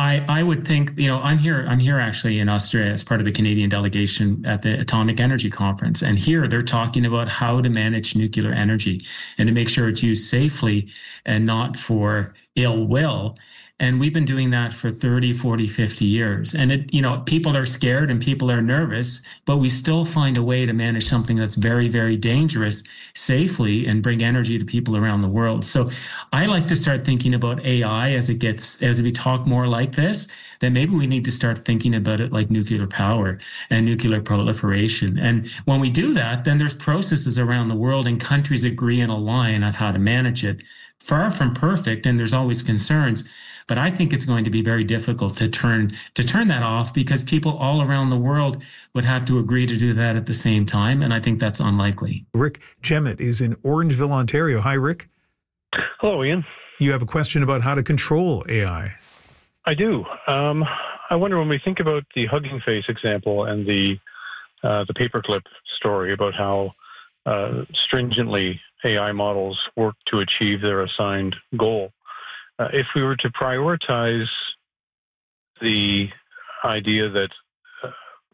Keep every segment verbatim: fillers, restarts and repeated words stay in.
I, I would think, you know, I'm here, I'm here actually in Australia as part of the Canadian delegation at the Atomic Energy Conference. And here they're talking about how to manage nuclear energy and to make sure it's used safely and not for ill will. And we've been doing that for thirty, forty, fifty years. And it, you know, people are scared and people are nervous, but we still find a way to manage something that's very, very dangerous safely and bring energy to people around the world. So I like to start thinking about A I as it gets, as we talk more like this, then maybe we need to start thinking about it like nuclear power and nuclear proliferation. And when we do that, then there's processes around the world and countries agree and align on how to manage it. Far from perfect, and there's always concerns. But I think it's going to be very difficult to turn to turn that off because people all around the world would have to agree to do that at the same time, and I think that's unlikely. Rick Jemmett is in Orangeville, Ontario. Hi, Rick. Hello, Ian. You have a question about how to control A I. I do. Um, I wonder when we think about the Hugging Face example and the uh, the paperclip story about how uh, stringently A I models work to achieve their assigned goal. Uh, if we were to prioritize the idea that uh,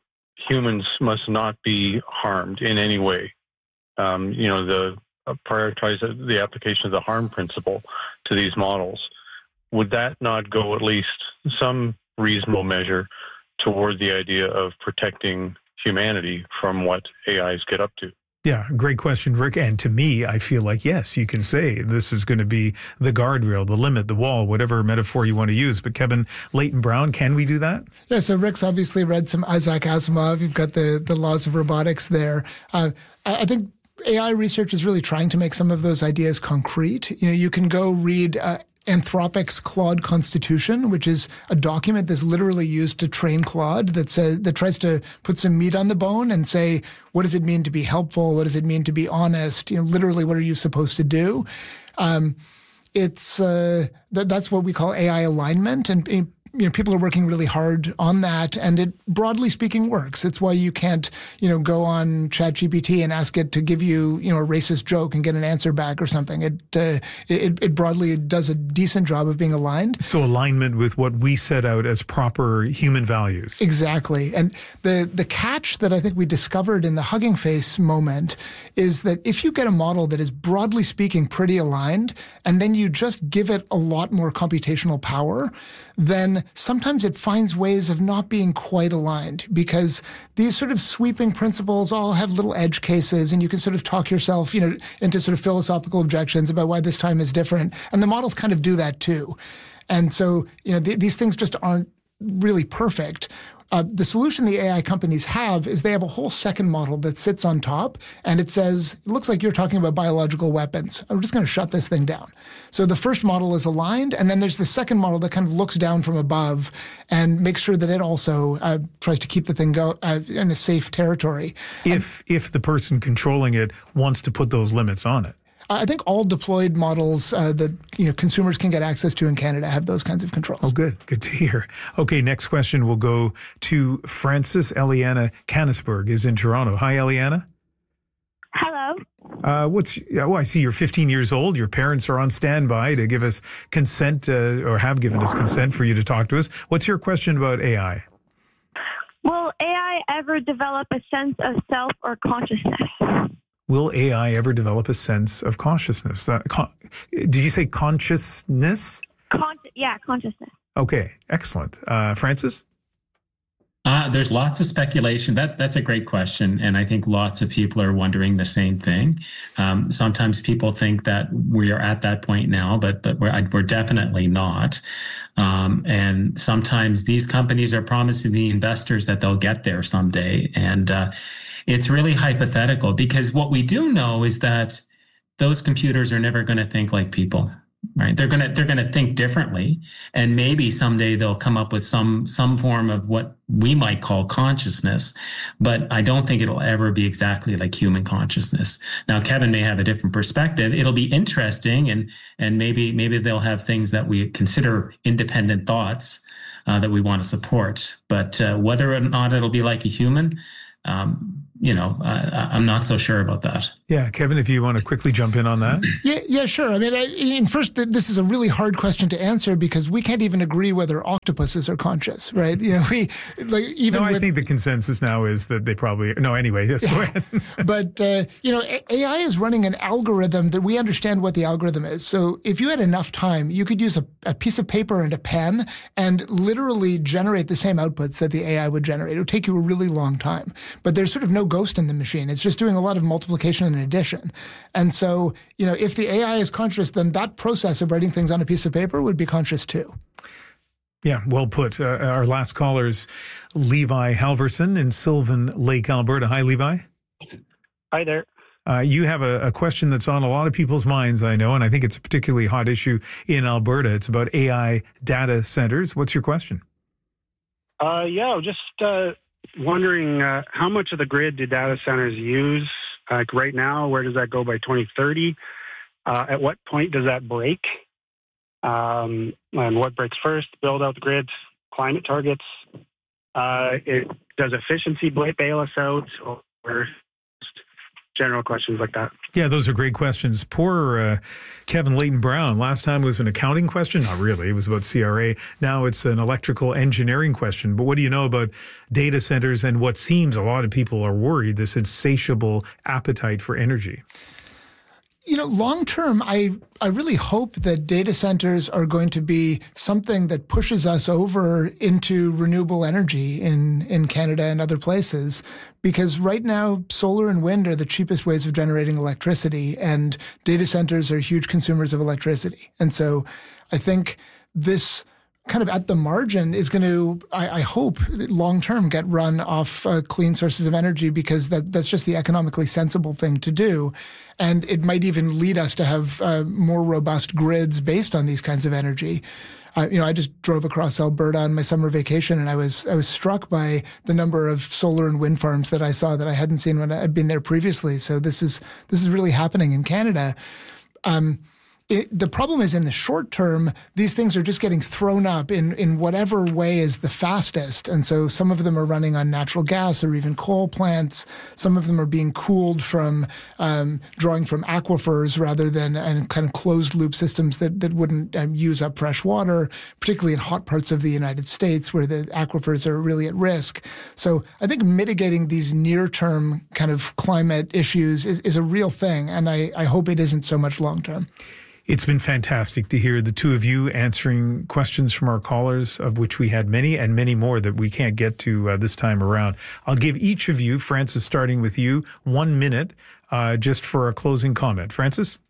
humans must not be harmed in any way, um, you know, the uh, prioritize the application of the harm principle to these models, would that not go at least some reasonable measure toward the idea of protecting humanity from what A Is get up to? Yeah, great question, Rick. And to me, I feel like, yes, you can say this is going to be the guardrail, the limit, the wall, whatever metaphor you want to use. But Kevin Leighton Brown, can we do that? Yeah, so Rick's obviously read some Isaac Asimov. You've got the, the laws of robotics there. Uh, I, I think A I research is really trying to make some of those ideas concrete. You know, you can go read uh, Anthropic's Claude Constitution, which is a document that's literally used to train Claude that says, that tries to put some meat on the bone and say, what does it mean to be helpful? What does it mean to be honest? You know, literally, what are you supposed to do? Um, it's uh, th- that's what we call A I alignment, and you know, people are working really hard on that, and it, broadly speaking, works. It's why you can't, you know, go on ChatGPT and ask it to give you, you know, a racist joke and get an answer back or something. It, uh, it, it broadly does a decent job of being aligned. So alignment with what we set out as proper human values. Exactly. And the, the catch that I think we discovered in the Hugging Face moment is that if you get a model that is broadly speaking pretty aligned, and then you just give it a lot more computational power, then sometimes it finds ways of not being quite aligned, because these sort of sweeping principles all have little edge cases, and you can sort of talk yourself, you know, into sort of philosophical objections about why this time is different. And the models kind of do that too. And so, you know, th- these things just aren't really perfect. Uh, the solution the A I companies have is they have a whole second model that sits on top, and it says, it looks like you're talking about biological weapons. I'm just going to shut this thing down. So the first model is aligned, and then there's the second model that kind of looks down from above and makes sure that it also uh, tries to keep the thing go uh, in a safe territory. If um, if the person controlling it wants to put those limits on it. I think all deployed models uh, that you know consumers can get access to in Canada have those kinds of controls. Oh, good. Good to hear. Okay, next question will go to Frances. Eliana Canisberg is in Toronto. Hi, Eliana. Hello. Uh, what's? Oh, I see you're fifteen years old. Your parents are on standby to give us consent, uh, or have given us consent for you to talk to us. What's your question about A I? Will A I ever develop a sense of self or consciousness? Will A I ever develop a sense of consciousness? Uh, con- did you say consciousness? Con- yeah, consciousness. Okay, excellent. Uh, Frances? Uh, there's lots of speculation. That That's a great question. And I think lots of people are wondering the same thing. Um, sometimes people think that we are at that point now, but but we're, we're definitely not. Um, and sometimes these companies are promising the investors that they'll get there someday. And uh, it's really hypothetical, because what we do know is that those computers are never going to think like people. Right? They're going to they're going to think differently, and maybe someday they'll come up with some some form of what we might call consciousness, but I don't think it'll ever be exactly like human consciousness. Now, Kevin may have a different perspective. It'll be interesting, and and maybe maybe they'll have things that we consider independent thoughts uh, that we want to support. But uh, whether or not it'll be like a human, um, you know, uh, I'm not so sure about that. Yeah, Kevin, if you want to quickly jump in on that. Yeah, yeah, sure. I mean, I, and first, this is a really hard question to answer because we can't even agree whether octopuses are conscious, right? You know, we like even. No, I with, think the consensus now is that they probably. No, anyway, yes, go ahead. But uh, you know, A I is running an algorithm that we understand what the algorithm is. So if you had enough time, you could use a, a piece of paper and a pen and literally generate the same outputs that the A I would generate. It would take you a really long time, but there's sort of no ghost in the machine. It's just doing a lot of multiplication and addition. And so, you know, if the A I is conscious, then that process of writing things on a piece of paper would be conscious too. Yeah, well put. Uh, our last caller is Levi Halverson in Sylvan Lake, Alberta. Hi, Levi. Hi there. Uh, you have a, a question that's on a lot of people's minds, I know, and I think it's a particularly hot issue in Alberta. It's about A I data centers. What's your question? Uh, yeah, just uh, wondering uh, how much of the grid do data centers use? Like right now, where does that go by twenty thirty? Uh, at what point does that break? Um, and what breaks first? Build out the grid, climate targets. Uh, it, does efficiency bail us out, or just general questions like that? Yeah, those are great questions. Poor uh, Kevin Leighton Brown. Last time was an accounting question. Not really. It was about C R A. Now it's an electrical engineering question. But what do you know about data centers and what seems a lot of people are worried, this insatiable appetite for energy? You know, long term, I, I really hope that data centers are going to be something that pushes us over into renewable energy in, in Canada and other places. Because right now, solar and wind are the cheapest ways of generating electricity, and data centers are huge consumers of electricity. And so I think this kind of at the margin is going to, I, I hope, long-term get run off uh, clean sources of energy, because that, that's just the economically sensible thing to do. And it might even lead us to have uh, more robust grids based on these kinds of energy. Uh, you know, I just drove across Alberta on my summer vacation, and I was I was struck by the number of solar and wind farms that I saw that I hadn't seen when I'd been there previously. So this is this is really happening in Canada. Um, It, the problem is in the short term, these things are just getting thrown up in, in whatever way is the fastest. And so some of them are running on natural gas or even coal plants. Some of them are being cooled from um, drawing from aquifers rather than and kind of closed loop systems that, that wouldn't um, use up fresh water, particularly in hot parts of the United States where the aquifers are really at risk. So I think mitigating these near-term kind of climate issues is, is a real thing. And I, I hope it isn't so much long-term. It's been fantastic to hear the two of you answering questions from our callers, of which we had many and many more that we can't get to uh, this time around. I'll give each of you, Francis, starting with you, one minute uh, just for a closing comment. Francis?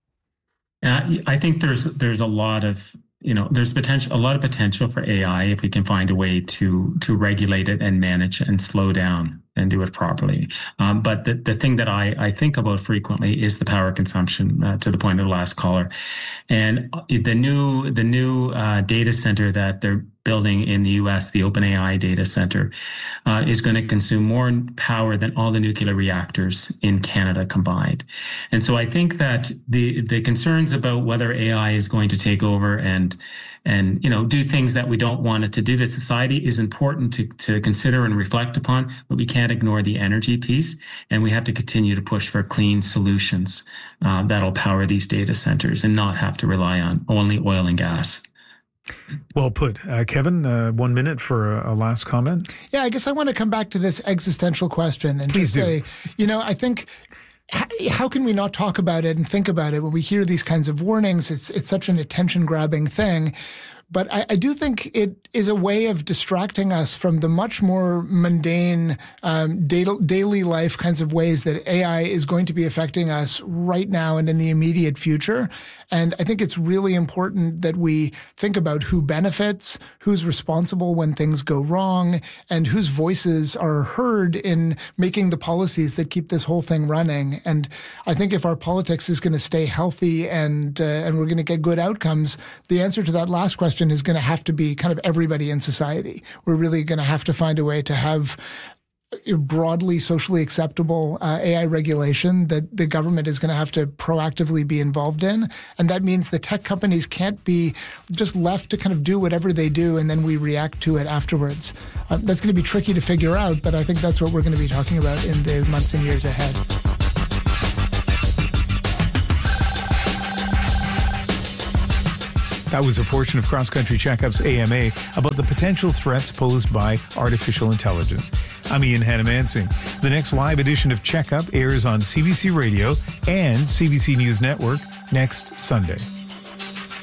Uh, I think there's there's a lot of you know there's potential a lot of potential for A I if we can find a way to to regulate it and manage and slow down and do it properly. Um, but the, the thing that I, I think about frequently is the power consumption, uh, to the point of the last caller. And the new the new uh, data center that they're building in the U S, the OpenAI data center, uh, is going to consume more power than all the nuclear reactors in Canada combined. And so I think that the the concerns about whether A I is going to take over and and, you know, do things that we don't want it to do to society is important to, to consider and reflect upon, but we can't ignore the energy piece. And we have to continue to push for clean solutions uh, that'll power these data centers and not have to rely on only oil and gas. Well put. Uh, Kevin, uh, one minute for a, a last comment. Yeah, I guess I want to come back to this existential question and Please just do. say, you know, I think how can we not talk about it and think about it when we hear these kinds of warnings? It's it's such an attention-grabbing thing. But I, I do think it is a way of distracting us from the much more mundane, um, da- daily life kinds of ways that A I is going to be affecting us right now and in the immediate future. And I think it's really important that we think about who benefits, who's responsible when things go wrong, and whose voices are heard in making the policies that keep this whole thing running. And I think if our politics is going to stay healthy and uh, and we're going to get good outcomes, the answer to that last question is going to have to be kind of everybody in society. We're really going to have to find a way to have broadly socially acceptable uh, A I regulation that the government is going to have to proactively be involved in. And that means the tech companies can't be just left to kind of do whatever they do and then we react to it afterwards. Uh, that's going to be tricky to figure out, but I think that's what we're going to be talking about in the months and years ahead. That was a portion of Cross Country Checkup's A M A about the potential threats posed by artificial intelligence. I'm Ian Hannamansing. The next live edition of Checkup airs on C B C Radio and C B C News Network next Sunday.